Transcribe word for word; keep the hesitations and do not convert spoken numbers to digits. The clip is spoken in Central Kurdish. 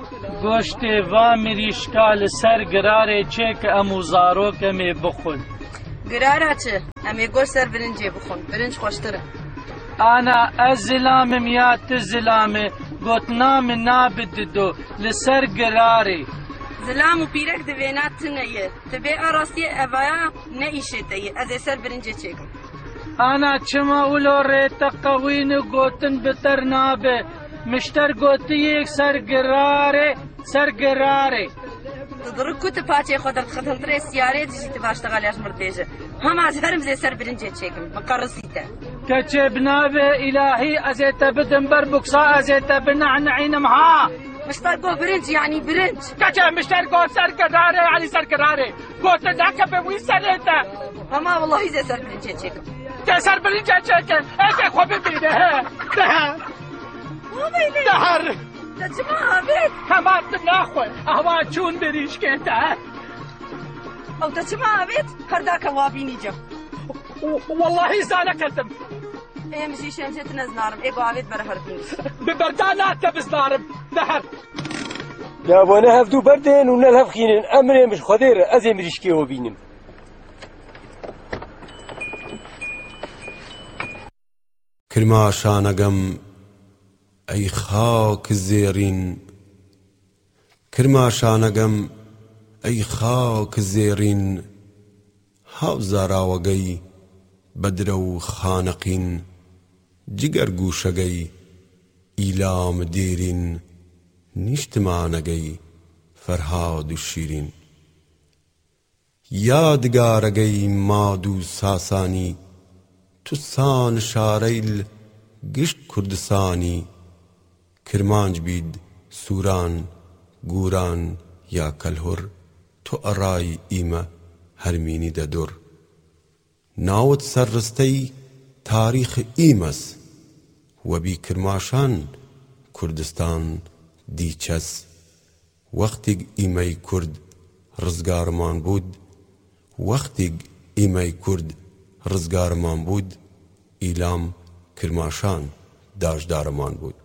گۆشتێ وا مریشکا لەسەر گرارێ چێ کە ئەموو زارۆکەمێ بخۆن. گرارە چ؟ ئەمێ گۆشت سەر برنجێ بخۆن، برنج خۆشترە. ئانا ئەز زلامم یا تو زلامێ گۆتنامە نابددۆ لەسەر گرارێ. زلام و پیرەک دەوێنات تنەیە، دەبێ ئاڕاستیە ئەڤایە نەئیشێتەیە، ئەزێ سەر برنجێ چێکم. ئانا چما ولۆ ڕێتە قەوینە گۆتن بتەر نابێ، مشتەر گۆتیەک سەر گرارێ سەر گرارێ. دڕک کوتە پاچێ خۆ دەرخەتەندرێ سیارێ دژیتە باشتەغالیاش مردێژە. هەماز هەرم زێ سەر برنجێ چێکم، بەقەڕسیتە. کەچێ بنابێ ئیلاهی ئەزێتە بدم بەر بوکسا ئەزێتە بنەعنەعینم ها. مشتەر گۆ برنج یعنی برنج. کەچێ مشتەر گۆ سەر گرارێ یعنی سەر گرارێ. گۆتە داکە بە وی سەرێتە. هەما وەڵڵاهی زێ سەر برنجێ چێکم. تێ سەر برنجێ چێکم، ئێکێ خۆ ببینە هێ. دەهە. دەهەر. دەچما ئاوێت. هەماتم ناخۆی، ئەوا چوون بریشکێتە. ئەو دەچما ئاوێت، هەرداکە وابینی جەم. واللهی زانەکەتم. ئێمەژی شێمجێت نەزنارم، ئێگۆ ئاوێت بەرە هەربین. ببەردا ناتە بزنارم، دەهەر. دابۆنە هەفتوو بەردێن و نەل هەفخینن، ئەمرێمش خۆدێرە ئەزێ مریشکێوە بینم. کرما شانەگەم ئەی خاک زێڕین، کرما شانەگەم ئەی خاک زێڕین، هاوزاراوەگەی بەدرە و خانەقین، جگەر گوشەگەی ئیلام دێرین، نیشتمانەگەی فەرهاد و شیرین. یادگارەگەی ماد و ساسانی، توسان شارەیل گشت کوردستانی، کرمانج بید سووران گوران یا کەلهۆر، تۆ ئەڕای ئیمە هەرمینی دەدۆر. ناوت سەرڕستەی تاریخ ئیمەس، وەبی کرماشان کوردستان دیچەس. وەختێک ئیمەی کورد ڕزگارمان بوود، وەختێک ئیمەی کورد ڕزگارمان بوود، ئیلام کرماشان داژدارمان بوود.